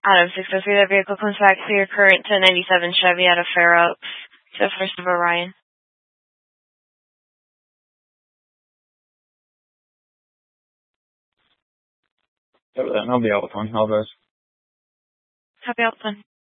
Out of 603, that vehicle comes back to your current 1097 Chevy out of Fair Oaks. So first of Orion. I'll be out with one. All those. Happy out, son.